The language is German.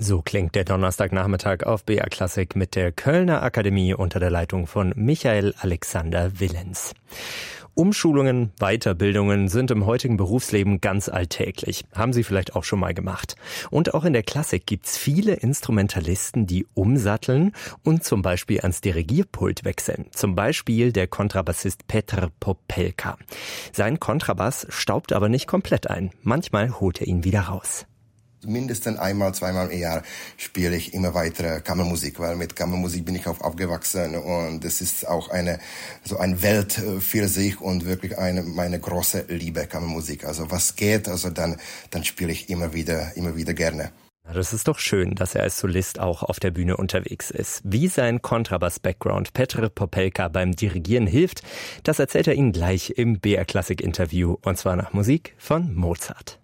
So klingt der Donnerstagnachmittag auf BR Klassik mit der Kölner Akademie unter der Leitung von Michael Alexander Willens. Umschulungen, Weiterbildungen sind im heutigen Berufsleben ganz alltäglich. Haben Sie vielleicht auch schon mal gemacht. Und auch in der Klassik gibt's viele Instrumentalisten, die umsatteln und zum Beispiel ans Dirigierpult wechseln. Zum Beispiel der Kontrabassist Petr Popelka. Sein Kontrabass staubt aber nicht komplett ein. Manchmal holt er ihn wieder raus. Mindestens einmal, zweimal im Jahr spiele ich immer weitere Kammermusik, weil mit Kammermusik bin ich auch aufgewachsen und es ist auch eine Welt für sich und wirklich meine große Liebe Kammermusik. Also was geht, also dann spiele ich immer wieder gerne. Das ist doch schön, dass er als Solist auch auf der Bühne unterwegs ist. Wie sein Kontrabass-Background Petr Popelka beim Dirigieren hilft, das erzählt er Ihnen gleich im BR Klassik Interview und zwar nach Musik von Mozart.